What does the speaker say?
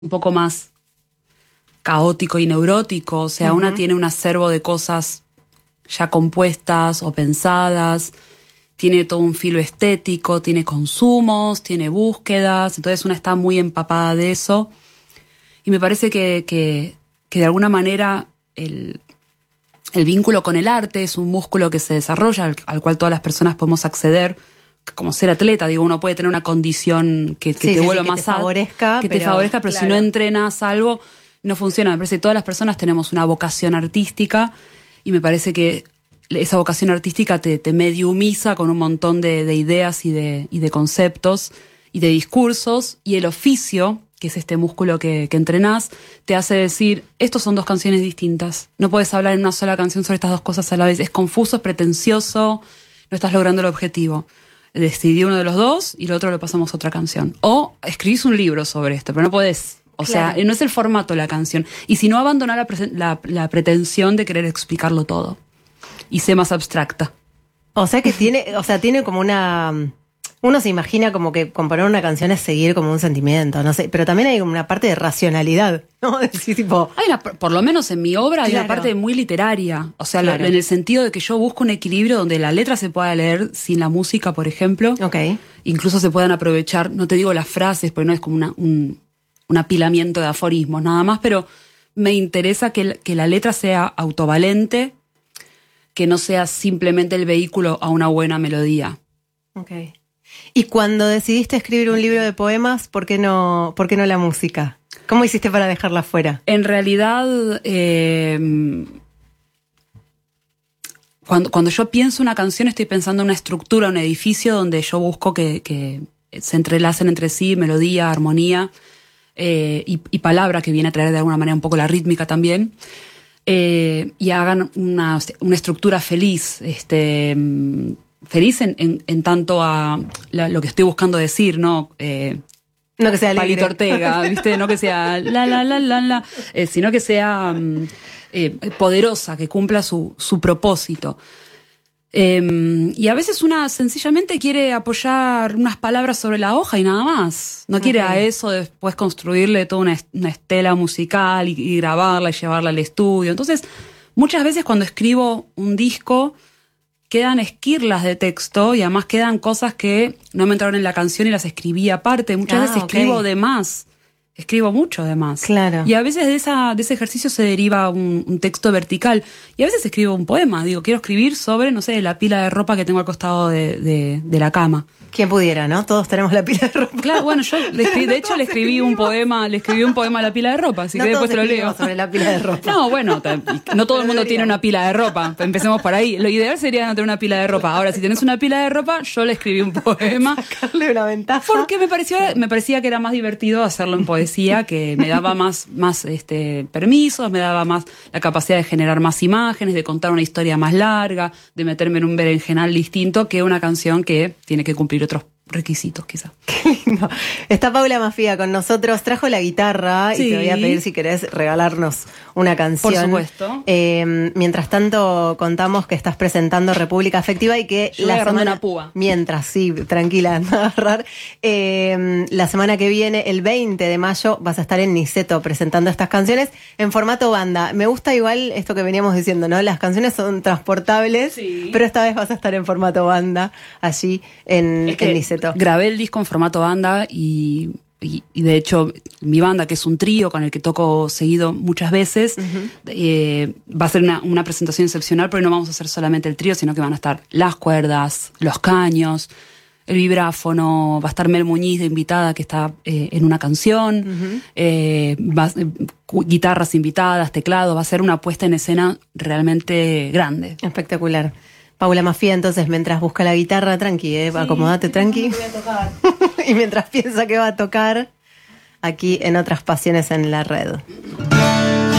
un poco más caótico y neurótico, o sea, una tiene un acervo de cosas ya compuestas o pensadas, tiene todo un filo estético, tiene consumos, tiene búsquedas, entonces una está muy empapada de eso. Y me parece que de alguna manera el vínculo con el arte es un músculo que se desarrolla, al cual todas las personas podemos acceder, como ser atleta, digo, uno puede tener una condición que te vuelva más favorezca, pero claro. Si no entrenas algo, no funciona. Me parece que todas las personas tenemos una vocación artística y me parece que esa vocación artística te mediumiza con un montón de ideas y de conceptos y de discursos, y el oficio, que es este músculo que entrenás, te hace decir, estos son dos canciones distintas. No puedes hablar en una sola canción sobre estas dos cosas a la vez. Es confuso, es pretencioso, no estás logrando el objetivo. Decidí uno de los dos y el otro lo pasamos a otra canción. O escribís un libro sobre esto, pero no podés. O sea, no es el formato de la canción. Y si no, abandonar la pretensión de querer explicarlo todo. Y ser más abstracta. O sea que tiene como una... Uno se imagina como que componer una canción es seguir como un sentimiento, no sé, pero también hay una parte de racionalidad, ¿no? Decir, tipo... por lo menos en mi obra hay una parte muy literaria, o sea, en el sentido de que yo busco un equilibrio donde la letra se pueda leer sin la música, por ejemplo. Okay. Incluso se puedan aprovechar, no te digo las frases, porque no es como un apilamiento de aforismos nada más, pero me interesa que la letra sea autovalente, que no sea simplemente el vehículo a una buena melodía. Okay. Y cuando decidiste escribir un libro de poemas, ¿por qué no la música? ¿Cómo hiciste para dejarla fuera? En realidad, cuando yo pienso una canción, estoy pensando en una estructura, un edificio donde yo busco que se entrelacen entre sí melodía, armonía y palabra, que viene a traer de alguna manera un poco la rítmica también, y hagan una estructura feliz, feliz en tanto a lo que estoy buscando decir, ¿no? No que sea alegre. Palito Ortega, ¿viste? No que sea la, sino que sea poderosa, que cumpla su propósito. Y a veces una sencillamente quiere apoyar unas palabras sobre la hoja y nada más. No quiere a eso después construirle toda una estela musical y grabarla y llevarla al estudio. Entonces, muchas veces cuando escribo un disco, quedan esquirlas de texto y además quedan cosas que no me entraron en la canción y las escribí aparte. Muchas veces escribo de más. Escribo mucho de más. Claro. Y a veces de ese ejercicio se deriva un texto vertical. Y a veces escribo un poema. Digo, quiero escribir sobre, no sé, la pila de ropa que tengo al costado de la cama. ¿Quién pudiera, no? Todos tenemos la pila de ropa. Claro, bueno, yo de hecho le escribí un poema a la pila de ropa, así que después te lo leo. Sobre la pila de ropa. No, bueno, no todo el mundo tiene una pila de ropa. Empecemos por ahí. Lo ideal sería no tener una pila de ropa. Ahora, si tenés una pila de ropa, yo le escribí un poema. Sacarle una ventaja. Porque me parecía que era más divertido hacerlo en poesía, que me daba más permisos, me daba más la capacidad de generar más imágenes, de contar una historia más larga, de meterme en un berenjenal distinto que una canción que tiene que cumplir otros requisitos, quizá. Qué lindo. Está Paula Maffia con nosotros, trajo la guitarra y te voy a pedir si querés regalarnos una canción. Por supuesto. Mientras tanto, contamos que estás presentando República Afectiva y que yo la semana... una púa. Mientras, sí, tranquila, anda a agarrar. La semana que viene, el 20 de mayo, vas a estar en Niceto presentando estas canciones en formato banda. Me gusta igual esto que veníamos diciendo, ¿no? Las canciones son transportables, pero esta vez vas a estar en formato banda allí en Niceto. Grabé el disco en formato banda y de hecho mi banda, que es un trío con el que toco seguido muchas veces, va a ser una presentación excepcional, pero no vamos a hacer solamente el trío, sino que van a estar las cuerdas, los caños, el vibráfono, va a estar Mel Muñiz de invitada, que está en una canción, guitarras invitadas, teclados, va a ser una puesta en escena realmente grande. Espectacular. Paula Maffia, entonces, mientras busca la guitarra, tranqui, acomodate tranqui. Voy a tocar. Y mientras piensa que va a tocar, aquí en Otras Pasiones en la Red.